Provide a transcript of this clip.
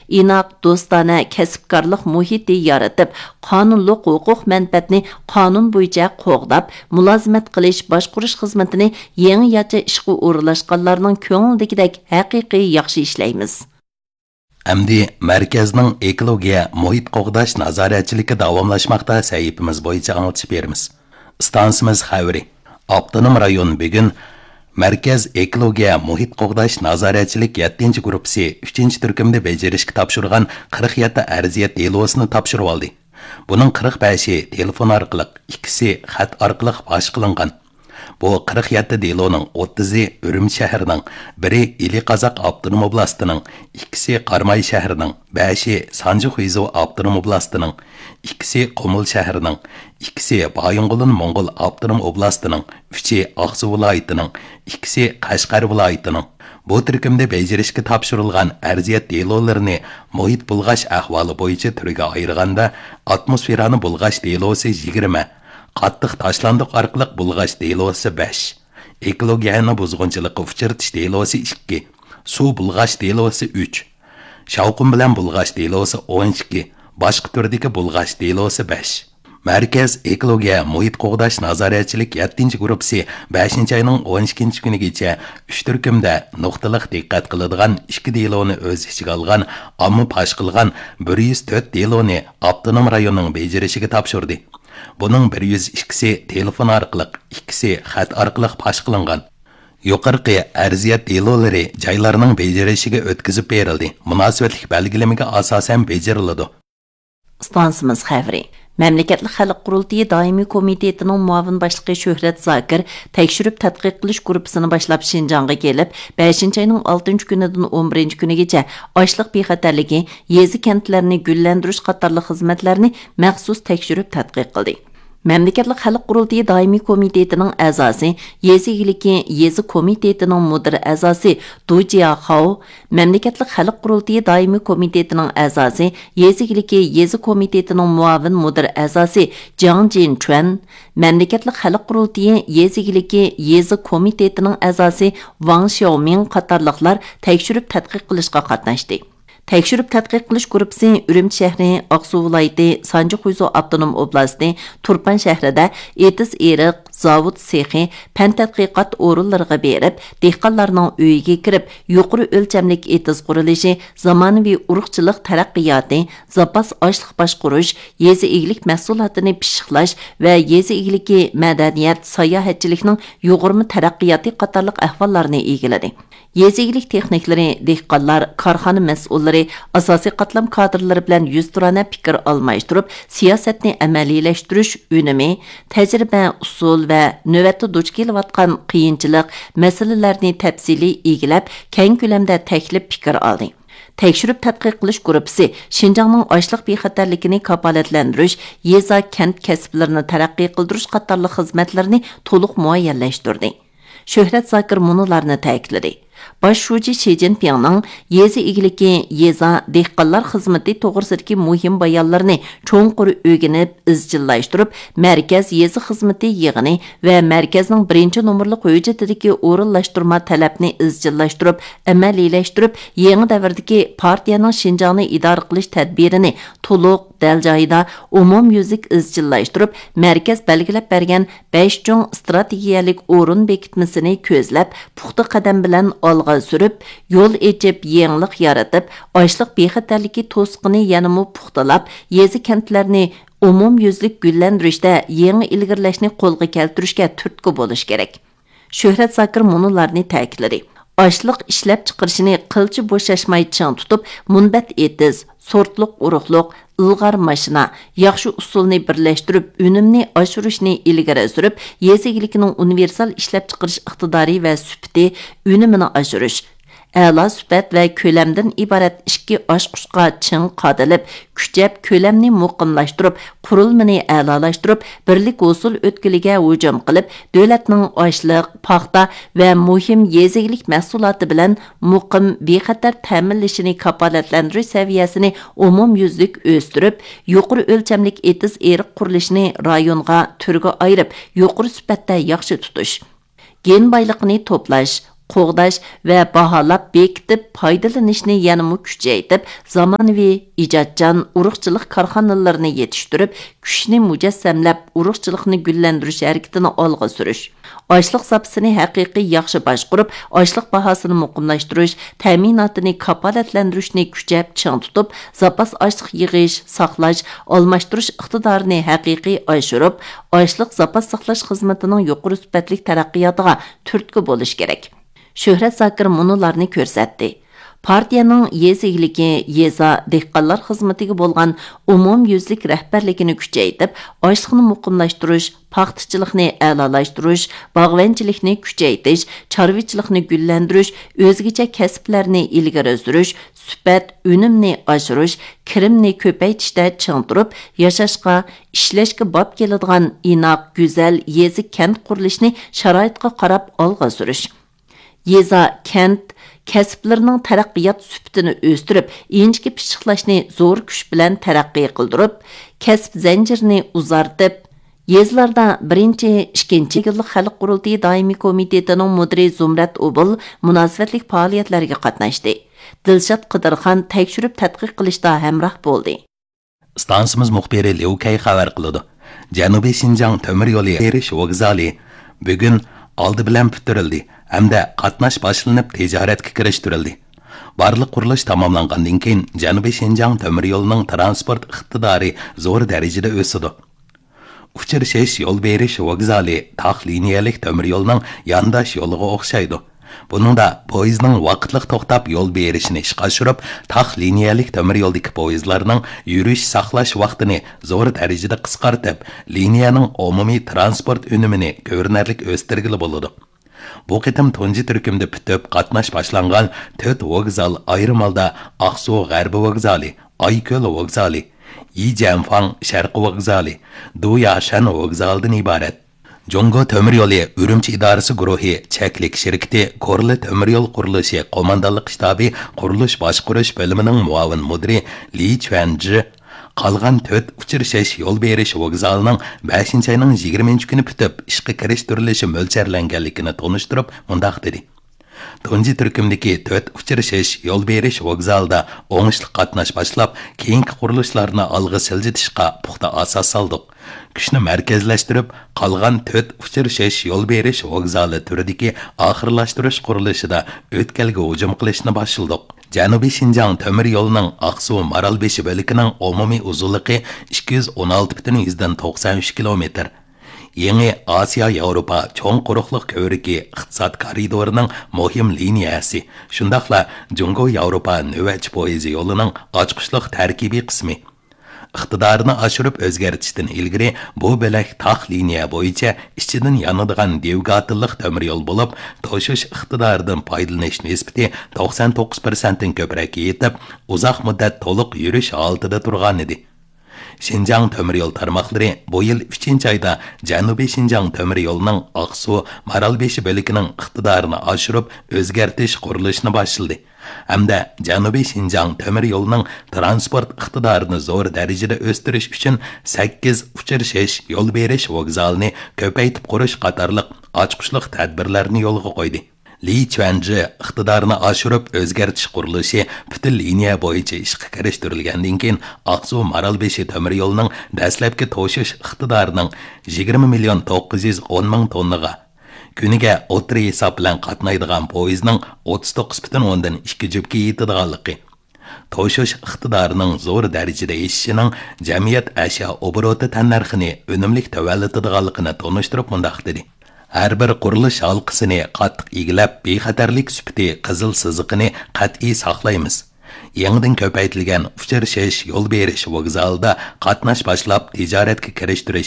inoq, do'stona, kasbkorlik muhiti yaratib, qonunliq huquq manfaatni qonun bo'yicha qo'g'dab, mulozimat qilish, boshqarish xizmatini yangi yacha ishga o'rlashganlarning ko'ngildagidek haqiqiy yaxshi ishlaymiz. Әмді мәркәзнің экология, мұхит qo'g'dash nazoratchiligi davomlashmoqda sahifamiz bo'yicha anglitib beramiz. Stansimiz xabari. Avtonom rayon bugun Mərkəz ekologiya, muhit qo'g'dash nazoratchilik 7-ci gruppasi 3-ci turkumda bajarishga topshirgan 47 arziyat delosini topshirib oldi. Buning 45i telefon orqali, 2si xat orqali fosh qilingan. Bu 47 deloning 30i Urumchi shahrining, 1i Ili Qozoq avtonom oblastining, 2si Qarmay shahrining, 5i Sanjixuizo avtonom oblastining, 2si Qumul shahrining, 2si Bayonqulun Mongol avtonom oblastining, 3i Aqsu viloyatining, 2si Qashqar viloyatining. Bu turkumda bajarishga topshirilgan arziyat delolarini muhit bulg'ash ahvoli bo'yicha turga ayirganda atmosferani bulg'ash delosi 20, qattiq tashlandiq orqali bulg'ash delosi 5, ekologiyani buzg'unchilikqa uchratish delosi 2, suv bulg'ash delosi 3, shavqin bilan bulg'ash delosi 12, boshqa turdagi bulg'ash delosi 5. Mərkəz ekologiya, muhit qo'g'dash nazoratchilik 7-ci gruppasi 5-ci ayının 12-ci kunigacha 3 turkumda nuqtaliq diqqat qiladigan 2 deloni o'z ichiga olgan, ammo fosh qilgan 104 deloni avtonom rayonning bajarishiga topshirdi. Buning 102si telefon orqali, 2si xat orqali fosh qilingan. Yuqorqi arziyat delolari joylarning bajarishiga o'tkazib berildi. Munosabatlik belgilamaga asosan bajariladi. Stansimiz xabari. Memleketli Xalq Qurultayı Daimi Komitetining muavin boshlig'i Shuhrat Zokir tekshirib tadqiq qilish guruhini boshlab Şinjanga kelib, 5-ayning 6-kunidan 11-kunigacha ochliq bexatarligi, yezi kentlarini gullantirish qatorli xizmatlarni maxsus tekshirib tadqiq qildi. Memleketli Xalq Qurultayı Daimi Komitetining a'zosi, Yezi igiligi Yezi Komitetining mudir a'zosi Du Jiaxao, Memleketli Xalq Qurultayı Daimi Komitetining a'zosi, Yezi igiligi Yezi Komitetining muavin mudir a'zosi Jiang Jinchuan, Memleketli Xalq Qurultayı Yezi igiligi Yezi Komitetining a'zosi Wang Xiaoming qatorliqlar tekshirib tadqiq qilishga qatnashdi. Tekshirib tadqiq qilish guruhi Urumchi shahri, Aqsu viloyati, Sanjixuizo avtonom oblasti, Turpan shahrida etis eriq, zavod sexi, fan tadqiqot o'rinlariga berib, dehqonlarning uyiga kirib, yuqori o'lchamlik etis qurilishi, zamonaviy urug'chilik taraqqiyoti, zapas ochliq boshqarish, yezi eglik mahsulotini pishiqlash va yezi egligi madaniyat, sayohatchilikning yuqori taraqqiyoti qatorliq ahvollarni egiladi. Yezigilik texniklari, dehqonlar, korxona mas'ullari, asosiy qatlam kadrlari bilan yuzturana fikr almashtirib, siyosatni amaliylashtirish unumi, tajriba, usul va navbatda duch kelayotgan qiyinchilik masalalarni tafsiliy egilab, keng ko'lamda taklif fikr oldi. Tekshirib tadqiq qilish guruhi Şinjanning ochliq bexatarligini kafolatlantirish, yeza kent kasblarini taraqqiy qildirish qatorli xizmatlarni to'liq muayyanlashtirdi. Shuhrat Zokir munolarni ta'kidladi. Baş şuji Xi Jinpingning yezi igiligi, yeza dehqonlar xizmati to'g'risidagi muhim bayonlarni cho'nqur o'rganib, izchillashtirib, markaz yezi xizmati yig'ini va markazning 1-nomerlik hujjatidagi o'rinlashtirma talabni izchillashtirib, amaliylashtirib, yangi davrdagi partiyaning Şinjanni idora qilish tadbirini to'liq dal joyida umumyuzlik izchillashtirib, markaz belgilab bergan 5 cho'ng strategiyalik o'rin bekitmasini ko'zlab, puxta qadam bilan olg'a surib, yo'l echib, yangilik yaratib, ochliq bexatarligi to'sqini yanamı puxtalab, yezi kentlarni umumyuzlik gullantirishda yangi ilgirlashni qo'lga keltirishga turtki bo'lish kerak. Shuhrat Zokir munolarni ta'kidladi. Ochliq ishlab chiqarishini qilchi bo'shashmay ching tutib, munbat etiz, sortliq urug'liq, ilg'or mashina, yaxshi usulni birlashtirib, unumni oshirishni ilgari surib, yezigligining universal ishlab chiqarish iqtidori va sufati unumini oshirish, a'lo sifat va ko'lamdan iborat ishki oshqushqa ching qadilib, kuchab ko'lamni muqimlashtirib, qurilmani a'lolashtirib, birlik usul o'tkiliga hujum qilib, davlatning ochliq, paxta va muhim yeziglik mahsuloti bilan muqim bexatar ta'minlashini kafolatlantirish saviyasini umumyuzlik o'stirib, yuqori o'lchamlik etis eriq qurilishini rayonga turga ayirib, yuqori sifatda yaxshi tutish, gen boyliqini to'plash, qo'g'dash va baholab bekitib foydalanishni yanada kuchaytirib, zamonaviy ijodchan urug'chilik korxonalarini yetishtirib, kuchni mujassamlab urug'chilikni gullantirish harakatini olg'a surish. Ochliq zapasini haqiqiy yaxshi boshqarib, ochliq bahosini muqimlashtirish, ta'minotini kafolatlantirishni kuchab ching tutib, zapas ochliq yig'ish, saqlash, almashtirish iqtidorini haqiqiy oshirib, ochliq zapas saqlash xizmatining yuqori sifatli taraqqiyotiga turtki bo'lish kerak. Shuhrat Zakir munolarni ko'rsatdi. Partiyaning yezigligi, yeza dehqonlar xizmatiga bo'lgan umumyuzlik rahbarligini kuchaytirib, ochliqni muqimlashtirish, paxtachilikni a'lolashtirish, bog'vanchilikni kuchaytirish, chorvachilikni gullantirish, o'zgacha kasblarni ilgari surish, sifat, unumni oshirish, kirimni ko'paytirishda ching turib, yashashga, ishlashga bob keladigan inoq, go'zal yezi kent qurilishini sharoitga qarab olg'a surish. Yeza kent kasblarning taraqqiyot sifatini o'stirib, inchki pishiqlashni zo'r kuch bilan taraqqiy qildirib, kasb zanjirini uzartib, yezlarda 1-2 yillik xalq qurultiyi doimiy komitetining mudiri Zumrat Obul munosabatlik faoliyatlarga qatnashdi. Dilshod Qidirxon tekshirib tadqiq qilishda hamroh bo'ldi. Stansimiz muxbiri Leukay xabar qiladi. Janubiy Shinjang temir yo'li erish vokzali bugun oldi bilan bitirildi hamda qatnash boshlanib tijoratga kirishtirildi. Barliq qurilish tamomlangandan keyin Janubiy Shinjang temir yo'lining transport iqtidori zo'r darajada o'sadi. Uchirish yo'l berish vokzali taq liniyalik temir yo'lining yandash yo'liga o'xshaydi. Buningda poyezdning vaqtliq to'xtab yo'l berishini ishga oshirib, taq liniyalik temir yo'ldagi poyezdlarning yurish saqlash vaqtini zo'r darajada qisqartib, liniyaning umumiy transport unumini ko'rinarli o'stirgili bo'ladi. Bu qitim tunji turkumda bitib qatnash boshlangan 4 vokzal ayrim holda Aqsu G'arbi vokzali, Ayko'l vokzali, Yijanfang Sharqi vokzali, Duyashan vokzalidan iborat. Jongo temir yo'li Urumchi idorasi guruhi cheklik shirkati Korli temir yo'l qurilishi qo'mondonlik shtabi qurilish boshqarish bo'limining muavin mudiri Li Chuanji qolgan 4 uchirish yo'l berish vokzalining 5-oyning 20-kuni bitib ishga kirishtirilishi mo'ljallanganligini tonishtirib mundaq dedi. Tunji turkumdagi 4 uchirish yo'l berish vokzalida o'ngishli qatnash boshlab, keyingi qurilishlarni olg'a siljitishga puxta asos soldik. Kuchni markazlashtirib, qolgan 4 uchirish yo'l berish vokzali turidagi oxirlashtirish qurilishida o'tkalga hujum qilishni boshladik. Janubiy Shinjang temir yo'lining Aqsu Maralbeshi bo'likining umumiy uzunligi 216,93 kilometr. Yangi Osiyo Yevropa cho'ng quruqliq ko'rigi iqtisod koridorining muhim liniyasi, shundaqla Jungo Yevropa navbatchi poyezd yo'lining ochqichliq tarkibiy qismi. Iqtidorini oshirib o'zgartishdan ilgari bu bo'lak taq liniya bo'yicha ichidan yanadigan devgatilliq temir yo'l bo'lib, toshish iqtidoridan foydalanish nisbati 99% dan ko'proq yetib, uzoq muddat to'liq yurish holatida turgan edi. Shinjang temir yo'l tarmoqlari bu yil 3-oyda Janubiy Shinjang temir yo'lining Aqsu Maralbeshi bo'likining iqtidorini oshirib o'zgartish qurilishini boshladi. Hamda Janubiy Shinjang temir yo'lining transport iqtidorini zo'r darajada o'stirish uchun 8 uchirish yo'l berish vokzalini ko'paytib qurish qatorliq ochqichliq tadbirlarni yo'lga qo'ydi. Li Chuanji iqtidorini oshirib o'zgartish qurilishi butun liniya bo'yicha ishga kirishtirilgandan keyin Aqsu Maralbeshi temir yo'lining dastlabki toshish iqtidorining 20,910,000 tonnaga, kuniga o'tri hisob bilan qatnaydigan poyezdning 39,2 jubga yetadiganligi, toshish iqtidorining zo'r darajada eshishining jamiyat ashyo obroti tannarxini unumli tavallitadiganligini tonishtirib mundaq dedi. Har bir qurilish halqasini qattiq egilab, bexatarlik sifati qizil siziqini qat'iy saqlaymiz. Yangidan ko'paytirilgan uchirish yo'l berish vokzalida qatnash boshlab tijoratga kirishtirish